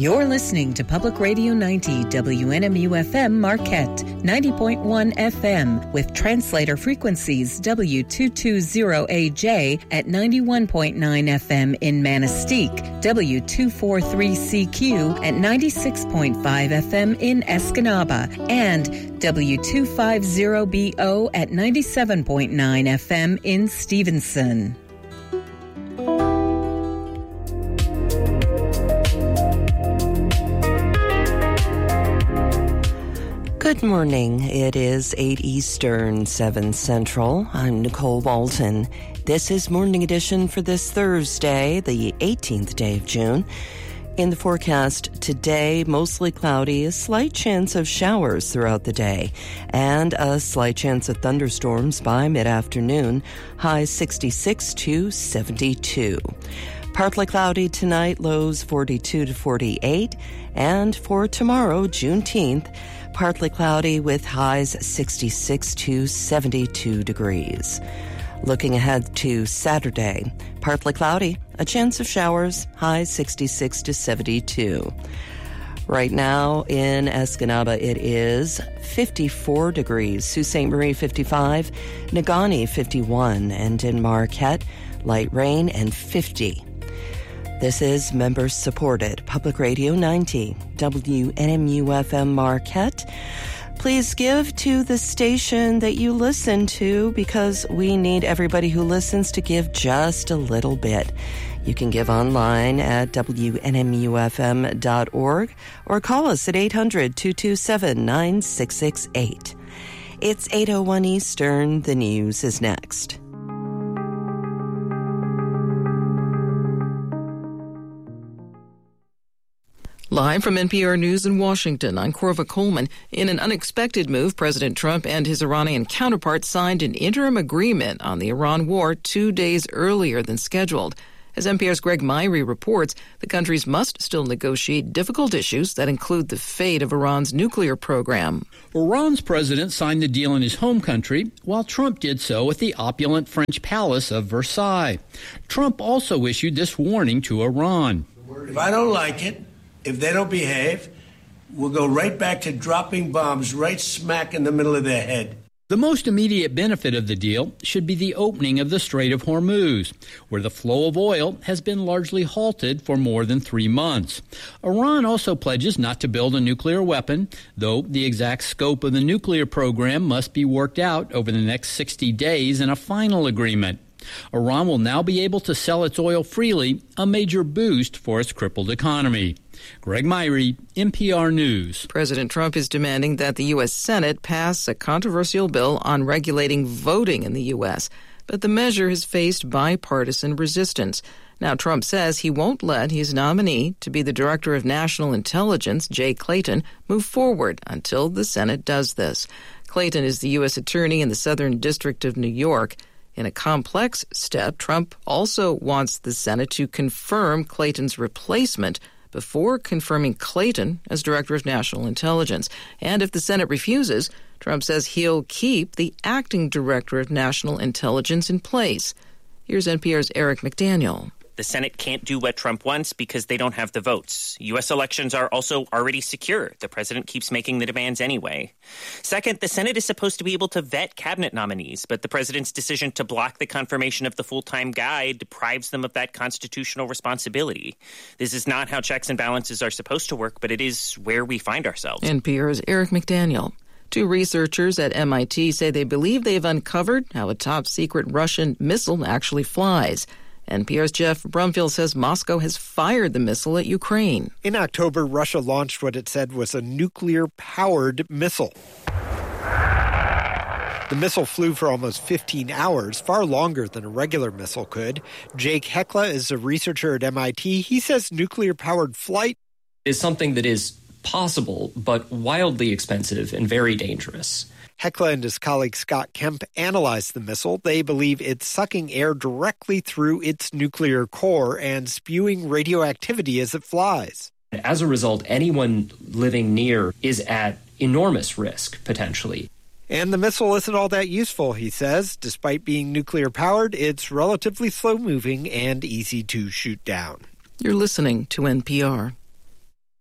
You're listening to Public Radio 90 WNMU-FM Marquette, 90.1 FM with translator frequencies W220AJ at 91.9 FM in Manistee, W243CQ at 96.5 FM in Escanaba, and W250BO at 97.9 FM in Stevenson. Good morning. It is 8 Eastern, 7 Central. I'm Nicole Walton. This is Morning Edition for this Thursday, the 18th day of June. In the forecast today, mostly cloudy, a slight chance of showers throughout the day, and a slight chance of thunderstorms by mid-afternoon, high 66 to 72. Partly cloudy tonight, lows 42 to 48, and for tomorrow, Juneteenth, partly cloudy with highs 66 to 72 degrees. Looking ahead to Saturday, partly cloudy, a chance of showers, highs 66 to 72. Right now in Escanaba, it is 54 degrees. Sault Ste. Marie, 55. Negaunee, 51. And in Marquette, light rain and 50. This is member-supported Public Radio 90, WNMU-FM Marquette. Please give to the station that you listen to because we need everybody who listens to give just a little bit. You can give online at WNMUFM.org or call us at 800-227-9668. It's 8:01 Eastern. The news is next. Live from NPR News in Washington, I'm Corva Coleman. In an unexpected move, President Trump and his Iranian counterpart signed an interim agreement on the Iran war 2 days earlier than scheduled. As NPR's Greg Myrie reports, the countries must still negotiate difficult issues that include the fate of Iran's nuclear program. Iran's president signed the deal in his home country, while Trump did so at the opulent French palace of Versailles. Trump also issued this warning to Iran. If I don't like it, if they don't behave, we'll go right back to dropping bombs right smack in the middle of their head. The most immediate benefit of the deal should be the opening of the Strait of Hormuz, where the flow of oil has been largely halted for more than 3 months. Iran also pledges not to build a nuclear weapon, though the exact scope of the nuclear program must be worked out over the next 60 days in a final agreement. Iran will now be able to sell its oil freely, a major boost for its crippled economy. Greg Myrie, NPR News. President Trump is demanding that the U.S. Senate pass a controversial bill on regulating voting in the U.S., but the measure has faced bipartisan resistance. Now, Trump says he won't let his nominee to be the Director of National Intelligence, Jay Clayton, move forward until the Senate does this. Clayton is the U.S. Attorney in the Southern District of New York. In a complex step, Trump also wants the Senate to confirm Clayton's replacement before confirming Clayton as Director of National Intelligence. And if the Senate refuses, Trump says he'll keep the acting Director of National Intelligence in place. Here's NPR's Eric McDaniel. The Senate can't do what Trump wants because they don't have the votes. U.S. elections are also already secure. The president keeps making the demands anyway. Second, the Senate is supposed to be able to vet cabinet nominees, but the president's decision to block the confirmation of the full-time guy deprives them of that constitutional responsibility. This is not how checks and balances are supposed to work, but it is where we find ourselves. NPR's Eric McDaniel. Two researchers at MIT say they believe they've uncovered how a top-secret Russian missile actually flies. NPR's Jeff Brumfield says Moscow has fired the missile at Ukraine. In October, Russia launched what it said was a nuclear-powered missile. The missile flew for almost 15 hours, far longer than a regular missile could. Jake Hekla is a researcher at MIT. He says nuclear-powered flight is something that is possible, but wildly expensive and very dangerous. Hekla and his colleague Scott Kemp analyzed the missile. They believe it's sucking air directly through its nuclear core and spewing radioactivity as it flies. As a result, anyone living near is at enormous risk, potentially. And the missile isn't all that useful, he says. Despite being nuclear-powered, it's relatively slow-moving and easy to shoot down. You're listening to NPR.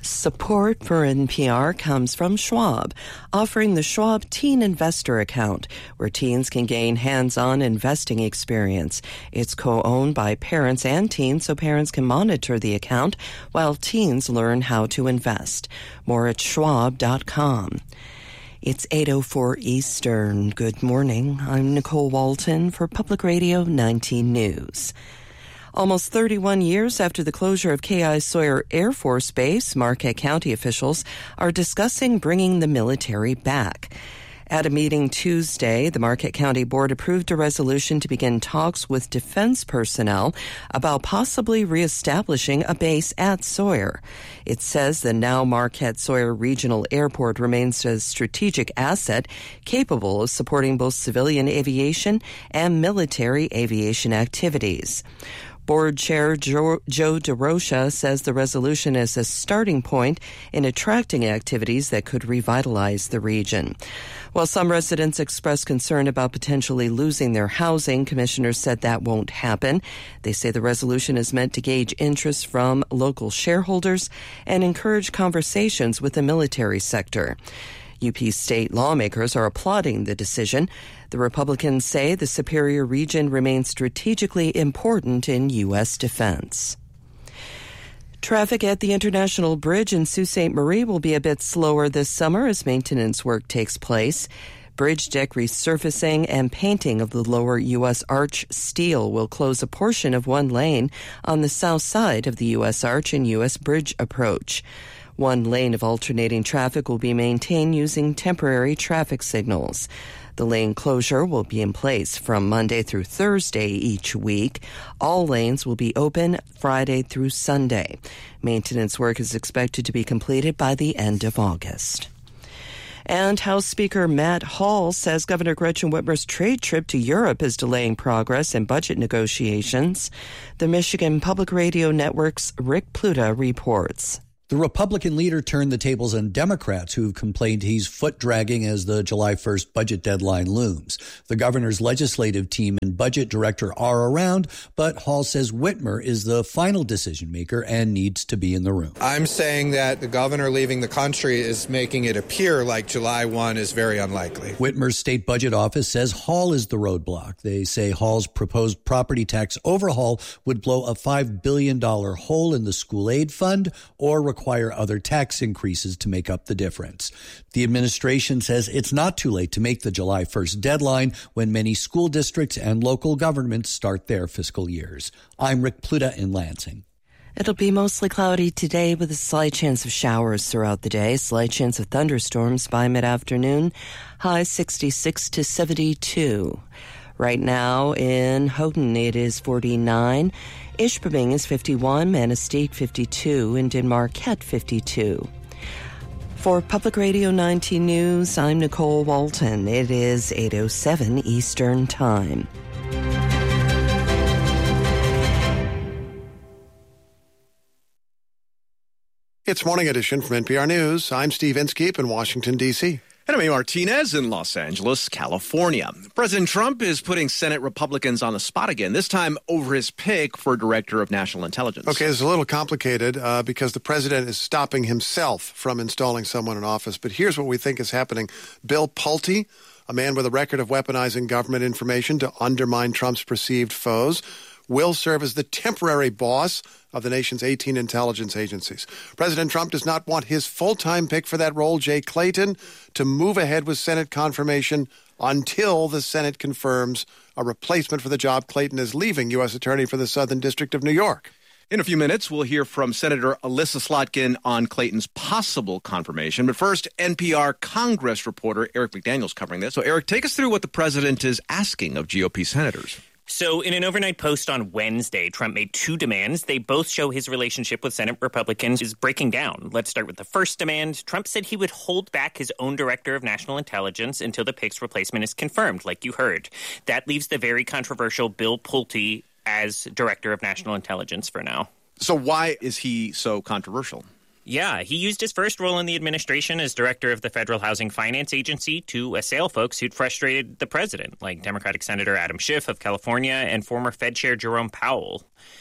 Support for NPR comes from Schwab, offering the Schwab Teen Investor Account, where teens can gain hands-on investing experience. It's co-owned by parents and teens, so parents can monitor the account while teens learn how to invest. More at schwab.com. It's 8:04 Eastern. Good morning. I'm Nicole Walton for Public Radio 19 News. Almost 31 years after the closure of K.I. Sawyer Air Force Base, Marquette County officials are discussing bringing the military back. At a meeting Tuesday, the Marquette County Board approved a resolution to begin talks with defense personnel about possibly reestablishing a base at Sawyer. It says the now Marquette Sawyer Regional Airport remains a strategic asset capable of supporting both civilian aviation and military aviation activities. Board Chair Joe DeRocha says the resolution is a starting point in attracting activities that could revitalize the region. While some residents expressed concern about potentially losing their housing, commissioners said that won't happen. They say the resolution is meant to gauge interest from local shareholders and encourage conversations with the military sector. UP state lawmakers are applauding the decision. The Republicans say the Superior region remains strategically important in U.S. defense. Traffic at the International Bridge in Sault Ste. Marie will be a bit slower this summer as maintenance work takes place. Bridge deck resurfacing and painting of the lower U.S. Arch steel will close a portion of one lane on the south side of the U.S. Arch and U.S. Bridge approach. One lane of alternating traffic will be maintained using temporary traffic signals. The lane closure will be in place from Monday through Thursday each week. All lanes will be open Friday through Sunday. Maintenance work is expected to be completed by the end of August. And House Speaker Matt Hall says Governor Gretchen Whitmer's trade trip to Europe is delaying progress in budget negotiations. The Michigan Public Radio Network's Rick Pluta reports. The Republican leader turned the tables on Democrats who've complained he's foot-dragging as the July 1st budget deadline looms. The governor's legislative team and budget director are around, but Hall says Whitmer is the final decision-maker and needs to be in the room. I'm saying that the governor leaving the country is making it appear like July 1 is very unlikely. Whitmer's state budget office says Hall is the roadblock. They say Hall's proposed property tax overhaul would blow a $5 billion hole in the school aid fund or require other tax increases to make up the difference. The administration says it's not too late to make the July 1st deadline when many school districts and local governments start their fiscal years. I'm Rick Pluta in Lansing. It'll be mostly cloudy today with a slight chance of showers throughout the day, slight chance of thunderstorms by mid-afternoon, high 66 to 72. Right now in Houghton, it is 49. Ishpeming is 51, Manistee 52, and in Marquette 52. For Public Radio 19 News, I'm Nicole Walton. It is 8:07 Eastern Time. It's Morning Edition from NPR News. I'm Steve Inskeep in Washington, D.C. And I'm Martinez in Los Angeles, California. President Trump is putting Senate Republicans on the spot again, this time over his pick for Director of National Intelligence. Okay, it's a little complicated because the president is stopping himself from installing someone in office. But here's what we think is happening. Bill Pulte, a man with a record of weaponizing government information to undermine Trump's perceived foes, will serve as the temporary boss of the nation's 18 intelligence agencies. President Trump does not want his full-time pick for that role, Jay Clayton, to move ahead with Senate confirmation until the Senate confirms a replacement for the job. Clayton is leaving U.S. Attorney for the Southern District of New York. In a few minutes, we'll hear from Senator Alyssa Slotkin on Clayton's possible confirmation. But first, NPR Congress reporter Eric McDaniel's covering this. So, Eric, take us through what the president is asking of GOP senators. So in an overnight post on Wednesday, Trump made two demands. They both show his relationship with Senate Republicans is breaking down. Let's start with the first demand. Trump said he would hold back his own Director of National Intelligence until the pick's replacement is confirmed, like you heard. That leaves the very controversial Bill Pulte as Director of National Intelligence for now. So why is he so controversial? Yeah, he used his first role in the administration as director of the Federal Housing Finance Agency to assail folks who'd frustrated the president, like Democratic Senator Adam Schiff of California and former Fed Chair Jerome Powell.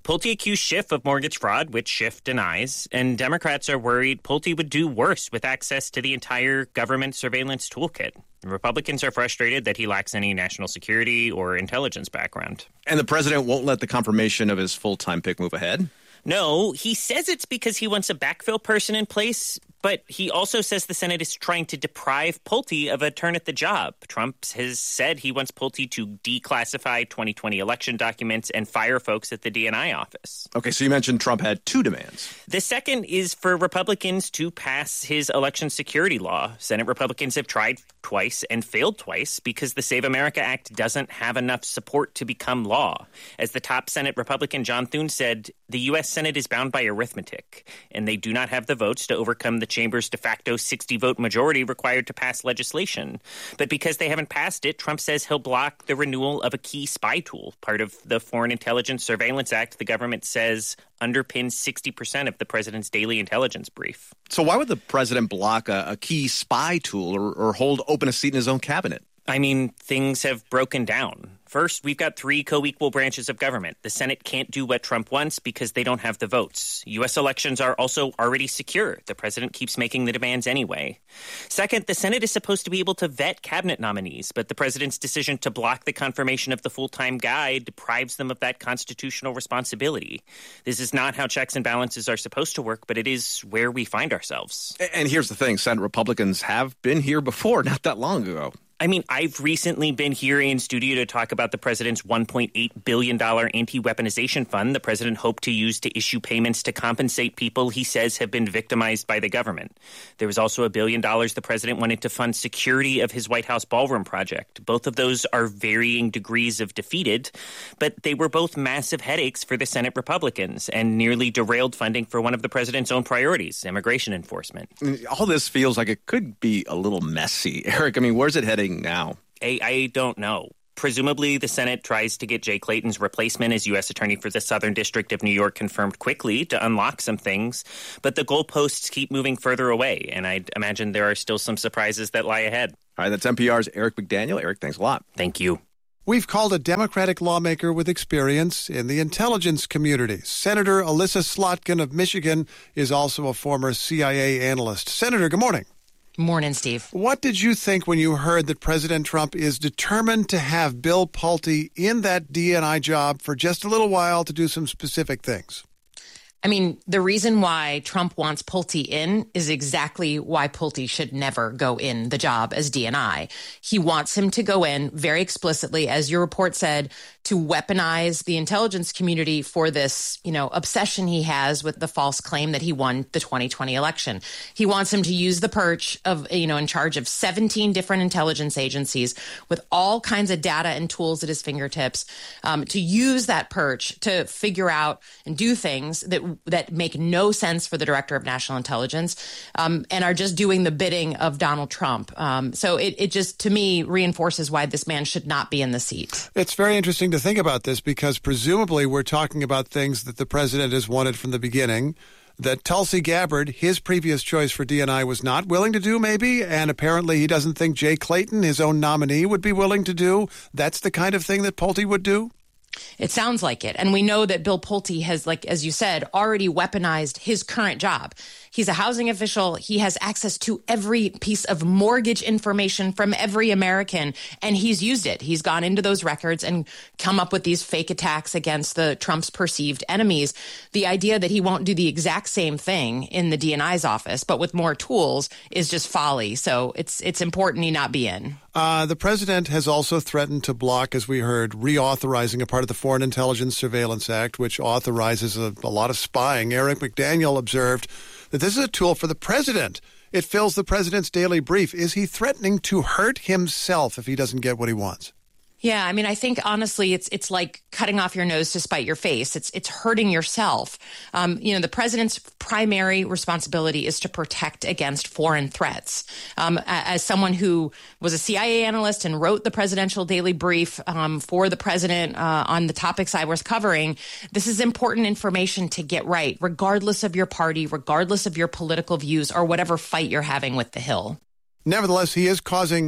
Pulte accused Schiff of mortgage fraud, which Schiff denies, and Democrats are worried Pulte would do worse with access to the entire government surveillance toolkit. Republicans are frustrated that he lacks any national security or intelligence background. And the president won't let the confirmation of his full-time pick move ahead? No, he says it's because he wants a backfill person in place, but he also says the Senate is trying to deprive Pulte of a turn at the job. Trump has said he wants Pulte to declassify 2020 election documents and fire folks at the DNI office. Okay, so you mentioned Trump had two demands. The second is for Republicans to pass his election security law. Senate Republicans have tried twice and failed twice because the Save America Act doesn't have enough support to become law. As the top Senate Republican John Thune said, the U.S. Senate is bound by arithmetic, and they do not have the votes to overcome the chamber's de facto 60-vote majority required to pass legislation. But because they haven't passed it, Trump says he'll block the renewal of a key spy tool, part of the Foreign Intelligence Surveillance Act the government says underpins 60% of the president's daily intelligence brief. So why would the president block a key spy tool or hold open a seat in his own cabinet? I mean, things have broken down. First, we've got three co-equal branches of government. The Senate can't do what Trump wants because they don't have the votes. U.S. elections are also already secure. The president keeps making the demands anyway. Second, the Senate is supposed to be able to vet cabinet nominees, but the president's decision to block the confirmation of the full-time guy deprives them of that constitutional responsibility. This is not how checks and balances are supposed to work, but it is where we find ourselves. And here's the thing, Senate Republicans have been here before, not that long ago. I mean, I've recently been here in studio to talk about the president's $1.8 billion anti-weaponization fund the president hoped to use to issue payments to compensate people he says have been victimized by the government. There was also $1 billion the president wanted to fund security of his White House ballroom project. Both of those are varying degrees of defeated, but they were both massive headaches for the Senate Republicans and nearly derailed funding for one of the president's own priorities, immigration enforcement. All this feels like it could be a little messy. Eric, I mean, where's it heading now? I don't know. Presumably, the Senate tries to get Jay Clayton's replacement as U.S. Attorney for the Southern District of New York confirmed quickly to unlock some things, but the goalposts keep moving further away, and I'd imagine there are still some surprises that lie ahead. All right, that's NPR's Eric McDaniel. Eric, thanks a lot. Thank you. We've called a Democratic lawmaker with experience in the intelligence community. Senator Elissa Slotkin of Michigan is also a former CIA analyst. Senator, good morning. Morning, Steve. What did you think when you heard that President Trump is determined to have Bill Pulte in that DNI job for just a little while to do some specific things? I mean, the reason why Trump wants Pulte in is exactly why Pulte should never go in the job as DNI. He wants him to go in very explicitly, as your report said, to weaponize the intelligence community for this, obsession he has with the false claim that he won the 2020 election. He wants him to use the perch of, in charge of 17 different intelligence agencies with all kinds of data and tools at his fingertips, to use that perch to figure out and do things that make no sense for the director of national intelligence, and are just doing the bidding of Donald Trump. So it just, to me, reinforces why this man should not be in the seat. It's very interesting to think about this because presumably we're talking about things that the president has wanted from the beginning, that Tulsi Gabbard, his previous choice for DNI, was not willing to do maybe, and apparently he doesn't think Jay Clayton, his own nominee, would be willing to do. That's the kind of thing that Pulte would do? It sounds like it. And we know that Bill Pulte has, as you said, already weaponized his current job. He's a housing official. He has access to every piece of mortgage information from every American, and he's used it. He's gone into those records and come up with these fake attacks against Trump's perceived enemies. The idea that he won't do the exact same thing in the DNI's office, but with more tools, is just folly. So it's important he not be in. The president has also threatened to block, as we heard, reauthorizing a part of the Foreign Intelligence Surveillance Act, which authorizes a lot of spying. Eric McDaniel observed that this is a tool for the president. It fills the president's daily brief. Is he threatening to hurt himself if he doesn't get what he wants? Yeah, I mean, I think, honestly, it's like cutting off your nose to spite your face. It's hurting yourself. The president's primary responsibility is to protect against foreign threats. As someone who was a CIA analyst and wrote the presidential daily brief for the president on the topics I was covering, this is important information to get right, regardless of your party, regardless of your political views, or whatever fight you're having with the Hill. Nevertheless, he is causing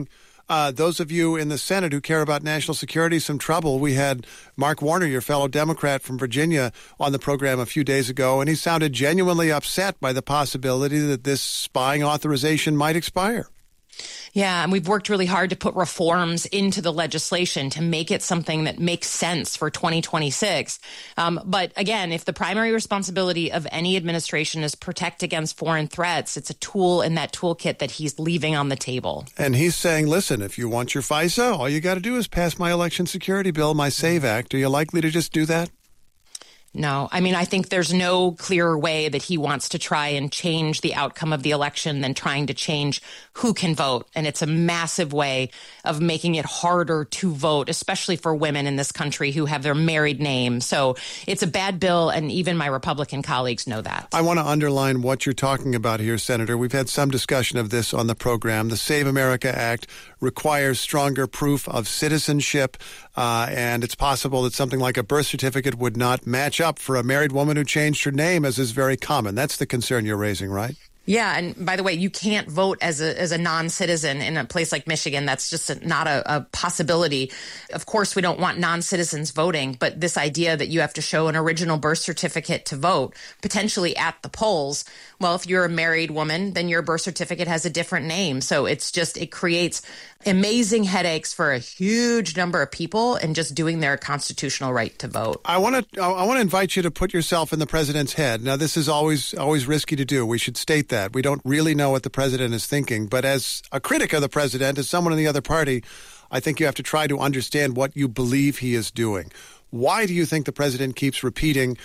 those of you in the Senate who care about national security, some trouble. We had Mark Warner, your fellow Democrat from Virginia, on the program a few days ago, and he sounded genuinely upset by the possibility that this spying authorization might expire. Yeah, and we've worked really hard to put reforms into the legislation to make it something that makes sense for 2026. But again, if the primary responsibility of any administration is protect against foreign threats, it's a tool in that toolkit that he's leaving on the table. And he's saying, listen, if you want your FISA, all you got to do is pass my election security bill, my SAVE Act. Are you likely to just do that? No, I mean, I think there's no clearer way that he wants to try and change the outcome of the election than trying to change who can vote. And it's a massive way of making it harder to vote, especially for women in this country who have their married name. So it's a bad bill, and even my Republican colleagues know that. I want to underline what you're talking about here, Senator. We've had some discussion of this on the program. The Save America Act requires stronger proof of citizenship, and it's possible that something like a birth certificate would not match up for a married woman who changed her name, as is very common. That's the concern you're raising, right? Yeah, and by the way, you can't vote as a non-citizen in a place like Michigan. That's just not a possibility. Of course, we don't want non-citizens voting, but this idea that you have to show an original birth certificate to vote, potentially at the polls, well, if you're a married woman, then your birth certificate has a different name. So it creates amazing headaches for a huge number of people and just doing their constitutional right to vote. I want to invite you to put yourself in the president's head. Now, this is always risky to do. We should state that. We don't really know what the president is thinking. But as a critic of the president, as someone in the other party, I think you have to try to understand what you believe he is doing. Why do you think the president keeps repeating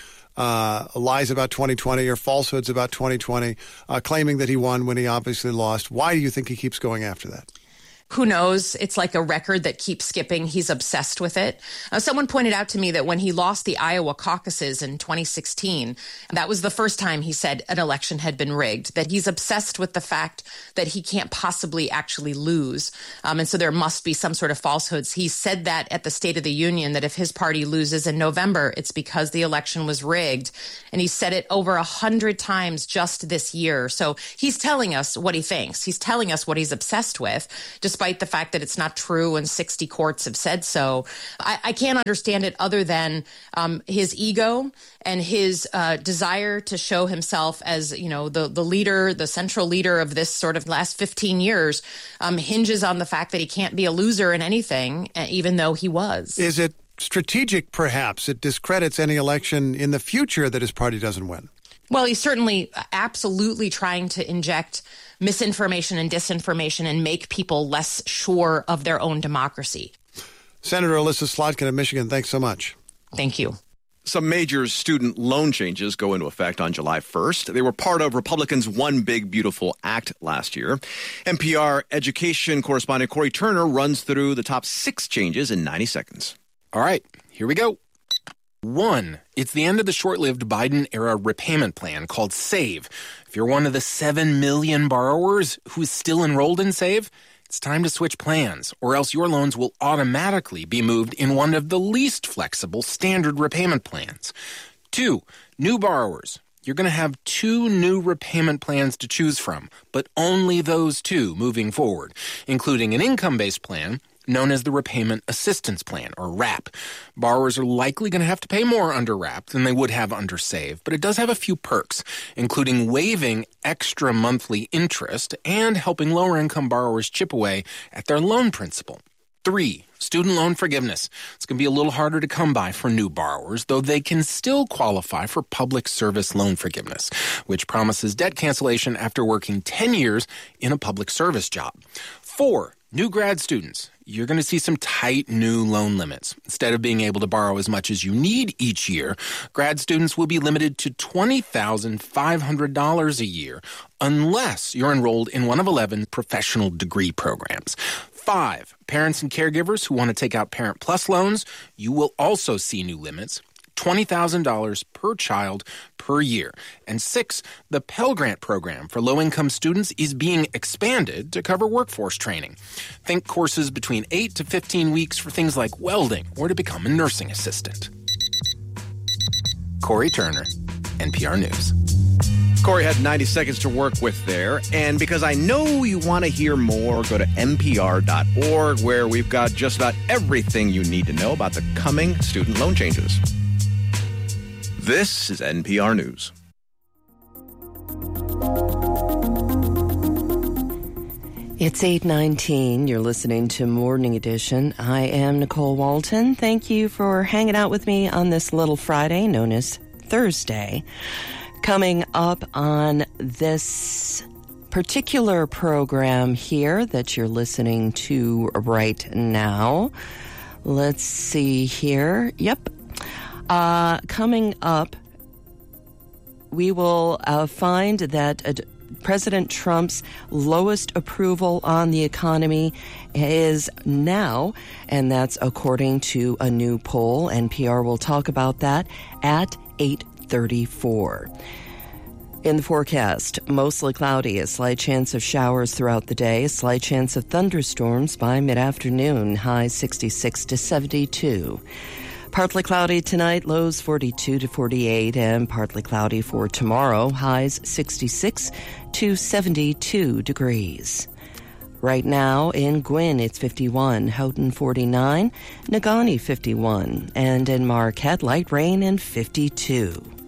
lies about 2020 or falsehoods about 2020, claiming that he won when he obviously lost? Why do you think he keeps going after that? Who knows? It's like a record that keeps skipping. He's obsessed with it. Someone pointed out to me that when he lost the Iowa caucuses in 2016, that was the first time he said an election had been rigged, that he's obsessed with the fact that he can't possibly actually lose. And so there must be some sort of falsehoods. He said that at the State of the Union, that if his party loses in November, it's because the election was rigged. And he said it over 100 times just this year. So he's telling us what he thinks. He's telling us what he's obsessed with, despite the fact that it's not true and 60 courts have said so. I can't understand it other than his ego and his desire to show himself as, the leader, the central leader of this sort of last 15 years hinges on the fact that he can't be a loser in anything, even though he was. Is it strategic, perhaps? It discredits any election in the future that his party doesn't win. Well, he's certainly absolutely trying to inject misinformation and disinformation and make people less sure of their own democracy. Senator Elissa Slotkin of Michigan, thanks so much. Thank you. Some major student loan changes go into effect on July 1st. They were part of Republicans' One Big Beautiful Act last year. NPR education correspondent Corey Turner runs through the top 6 changes in 90 seconds. All right, here we go. 1, it's the end of the short-lived Biden-era repayment plan called SAVE. If you're one of the 7 million borrowers who's still enrolled in SAVE, it's time to switch plans, or else your loans will automatically be moved in one of the least flexible standard repayment plans. 2, new borrowers. You're going to have 2 new repayment plans to choose from, but only those 2 moving forward, including an income-based plan known as the Repayment Assistance Plan, or RAP. Borrowers are likely going to have to pay more under RAP than they would have under SAVE, but it does have a few perks, including waiving extra monthly interest and helping lower-income borrowers chip away at their loan principal. 3, student loan forgiveness. It's going to be a little harder to come by for new borrowers, though they can still qualify for public service loan forgiveness, which promises debt cancellation after working 10 years in a public service job. 4, new grad students. You're going to see some tight new loan limits. Instead of being able to borrow as much as you need each year, grad students will be limited to $20,500 a year unless you're enrolled in one of 11 professional degree programs. 5, parents and caregivers who want to take out Parent Plus loans, you will also see new limits. $20,000 per child per year. And 6, the Pell Grant program for low-income students is being expanded to cover workforce training. Think courses between 8 to 15 weeks for things like welding or to become a nursing assistant. Corey Turner, NPR News. Corey had 90 seconds to work with there. And because I know you want to hear more, go to npr.org, where we've got just about everything you need to know about the coming student loan changes. This is NPR News. It's 8:19. You're listening to Morning Edition. I am Nicole Walton. Thank you for hanging out with me on this little Friday known as Thursday. Coming up on this particular program here that you're listening to right now. Let's see here. Yep. Coming up, we will find that President Trump's lowest approval on the economy is now, and that's according to a new poll. NPR will talk about that at 8:34. In the forecast, mostly cloudy, a slight chance of showers throughout the day, a slight chance of thunderstorms by mid-afternoon, highs 66 to 72. Partly cloudy tonight, lows 42 to 48, and partly cloudy for tomorrow, highs 66 to 72 degrees. Right now in Gwynn, it's 51, Houghton 49, Negaunee 51, and in Marquette, light rain and 52.